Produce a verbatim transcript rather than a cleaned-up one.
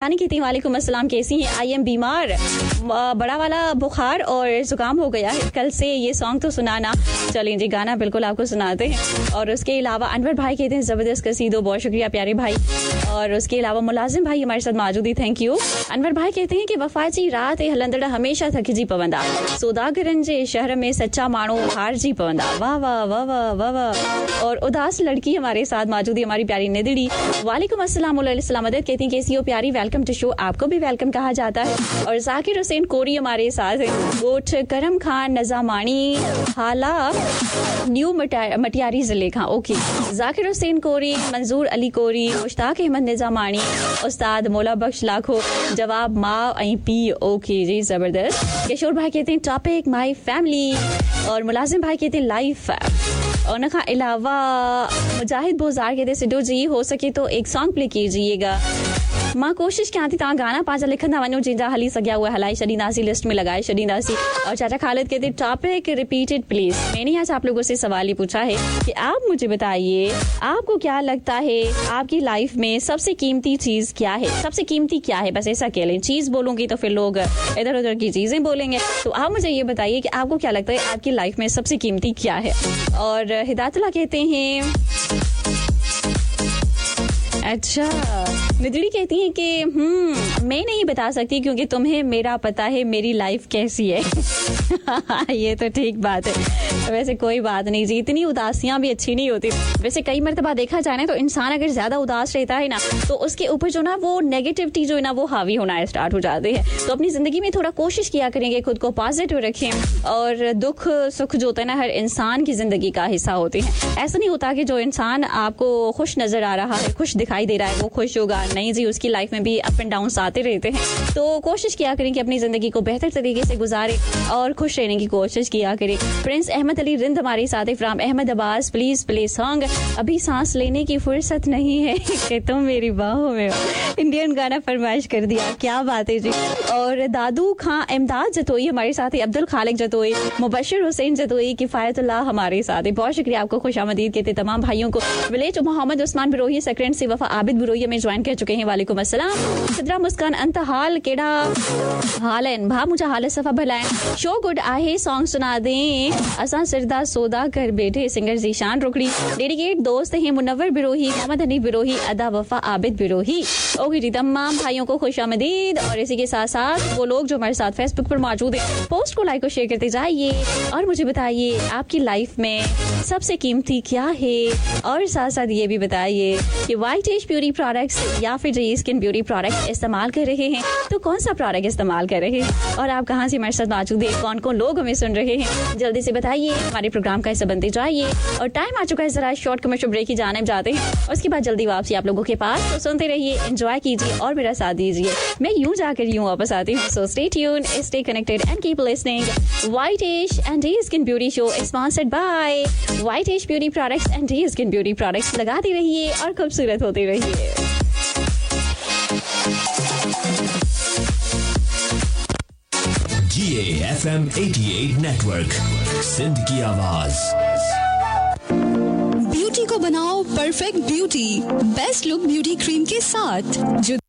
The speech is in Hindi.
हानी कहती हैं वालेकुम अस्सलाम, कैसी हैं? आई एम बीमार, बड़ा वाला बुखार और जुकाम हो गया है कल से, ये सॉन्ग तो सुनाना। चलें जी, गाना बिल्कुल आपको सुनाते हैं। और उसके अलावा अनवर भाई कहते हैं जबरदस्त कसीदो, बहुत शुक्रिया प्यारे भाई। और उसके अलावा मुलाजिम भाई हमारे साथ मौजूद ही, थैंक यू। अनवर भाई कहते हैं कि वफा जी रात ए हलंदड़ा हमेशा थकी जी पवंदा, सौदागरन जे शहर में सच्चा मानो हार जी पवंदा। वाह वाह वाह वाह वाह वाह। और उदास लड़की हमारे साथ मौजूद है, हमारी प्यारी निधड़ी। वालेकुम अस्सलाम मदद कहती हैं कैसी हो प्यारी, वेलकम टू शो, आपको भी वेलकम कहा जाता है। और जाकिर हुसैन कोरी हमारे साथ है। गोठ करम खान नजामानी हाला न्यू मटियारी जिले का, ओके। जाकिर हुसैन कोरी, मंजूर अली कोरी, मुश्ताक अहमद निजामानी, उस्ताद मौला बख्श लाखो, जवाब माँ आई पी, ओके जी जबरदस्त। किशोर भाई कहते हैं टॉपिक माई फैमिली। और मुलाजिम भाई कहते हैं लाइफ। और उनका अलावा मुजाहिद बोजार कहते सिडो जी हो सके तो एक सॉन्ग प्ले कीजिएगा। मां कोशिश कयां थी तव्हां गाना पंहिंजा लिखंदा वञो, जंहिंजा हली सघिया उहे हलाई छॾींदासीं, लिस्ट में लगाए छॾींदासीं। और चाचा खालिद कहते टॉपिक रिपीटेड प्लीज। मैंने आज आप लोगों से सवाल ही पूछा है कि आप मुझे बताइए आपको क्या लगता है आपकी लाइफ में सबसे कीमती चीज क्या है? सबसे कीमती क्या है? बस ऐसा कह लें, चीज बोलूंगी तो फिर लोग इधर उधर की चीजें बोलेंगे, तो आप मुझे ये बताइए कि आपको क्या लगता है आपकी लाइफ में सबसे कीमती क्या है? और हिदायतुल्लाह कहते हैं अच्छा, निधड़ी कहती हैं कि हम्म मैं नहीं बता सकती क्योंकि तुम्हें मेरा पता है मेरी लाइफ कैसी है। ये तो ठीक बात है। वैसे कोई बात नहीं जी, इतनी उदासियां भी अच्छी नहीं होती। वैसे कई मर्तबा देखा जाए ना तो इंसान अगर ज्यादा उदास रहता है ना तो उसके ऊपर जो ना वो नेगेटिविटी जो है ना वो हावी होना स्टार्ट हो जाते हैं। तो अपनी जिंदगी में थोड़ा कोशिश किया करेंगे खुद को पॉजिटिव रखें। और दुख सुख जो होता है ना हर इंसान की जिंदगी का हिस्सा होते हैं। ऐसा नहीं होता कि जो इंसान आपको खुश नजर आ रहा है, खुश दिखाई दे रहा है, वो खुश होगा, नहीं जी, उसकी लाइफ में भी अप एंड डाउन आते रहते हैं। तो कोशिश किया करें कि अपनी जिंदगी को बेहतर तरीके से गुजारें और खुश रहने की कोशिश किया करें। प्रिंस अहमद अली रिंद हमारे साथ है from Ahmad Abbas, please play song अभी सांस लेने की फुर्सत नहीं है कि तुम मेरी बाहों में हो। इंडियन गाना फरमाइश कर दिया, क्या बात है जी। और दादू खां इमदाद जतोई हमारे साथ है, अब्दुल खालिक जतोई, मुबशिर हुसैन जतोई, किफायतुल्लाह हमारे साथ है। बहुत शुक्रिया आपको, खुशामदीद कहते तमाम भाइयों को। विलेज मोहम्मद उस्मान बिरोही सेक्रेंट से वफा आबिद बिरोही में ज्वाइन कर चुके हैं, वालेकुम अस्सलाम। सिद्रा मुस्कान अंत हाल केड़ा हाल है भा, मुझे हाल सफा भलाए, शो गुड आहे, सॉन्ग सुना दें असा सिरदा सौदा कर बैठे, सिंगर जीशान रुकड़ी। डेडिकेट दोस्त हैं मुनव्वर बिरोही, मोहम्मद हनीफ बिरोही, अदा वफा आबिद बिरोही। ओके जी, तमाम भाइयों को खुशामदीद। और इसी के साथ साथ वो लोग जो हमारे साथ फेसबुक पर मौजूद है, पोस्ट को लाइक और शेयर करते जाइए और मुझे बताइए आपकी लाइफ में सबसे कीमती क्या है। और साथ साथ ये भी बताइए कि व्हाइट एज ब्यूटी प्रोडक्ट्स या फिर जो स्किन ब्यूटी प्रोडक्ट इस्तेमाल कर रहे हैं तो कौन सा प्रोडक्ट इस्तेमाल कर रहे हैं और आप कहां से हमारे साथ मौजूद है, कौन कौन लोग हमें सुन रहे हैं, जल्दी से बताइए, हमारे प्रोग्राम का हिस्सा बनते जाइए। और टाइम आ चुका है जरा शॉर्ट कमर्शियल ब्रेक की जाने जाते हैं, उसके बाद जल्दी वापसी आप लोगों के पास। तो सुनते रहिए, एंजॉय कीजिए और मेरा साथ दीजिए। मैं यूं जाकर यूं वापस आती हूँ। So stay tuned, stay connected and keep listening. White as and skin beauty show is sponsored by white as beauty products and skin beauty products. लगाते रहिए और खूबसूरत होते रहिए। जी ए एफ एम अठासी नेटवर्क, सिंध की आवाज। ब्यूटी को बनाओ perfect beauty, best look beauty cream के साथ जो